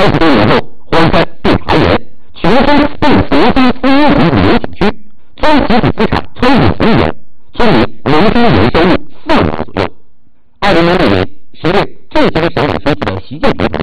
30多年后，荒山并裁员，全村并国家私营旅游景区，总集体资产超过10亿元，村里人均年收入4万左右。2006年10月，这些个省委书记的习近平